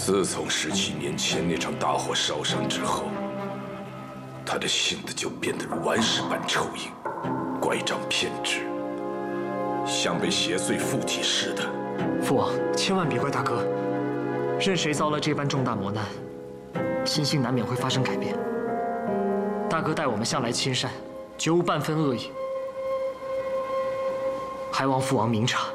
自从17年前那场大火烧伤之后，他的性子就变得如顽石般抽硬，乖张偏执，像被邪祟附体似的。 父王，千万别怪大哥，任谁遭了这般重大磨难，心性难免会发生改变。大哥待我们向来亲善，绝无半分恶意，还望父王明察。